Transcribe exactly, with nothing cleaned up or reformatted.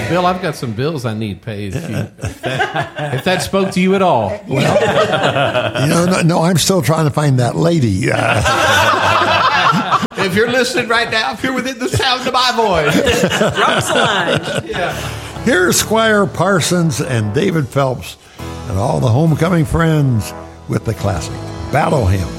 Bill, I've got some bills I need paid. If, you, if, that, if that spoke to you at all. Well, you know, no, no, I'm still trying to find that lady. Uh, if you're listening right now, if you're within the sound of my voice, drop us a line. Yeah. Here's Squire Parsons and David Phelps and all the homecoming friends with the classic Battle Hymn.